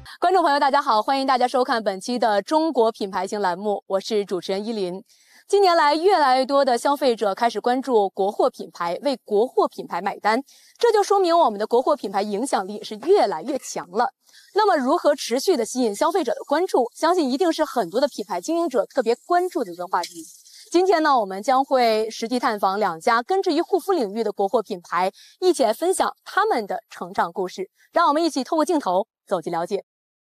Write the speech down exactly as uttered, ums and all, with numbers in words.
观众朋友，大家好，欢迎大家收看本期的中国品牌行栏目，我是主持人依林。近年来，越来越多的消费者开始关注国货品牌，为国货品牌买单，这就说明我们的国货品牌影响力是越来越强了。那么，如何持续的吸引消费者的关注，相信一定是很多的品牌经营者特别关注的一个话题。今天呢，我们将会实地探访两家根植于护肤领域的国货品牌，一起来分享他们的成长故事。让我们一起透过镜头走进了解。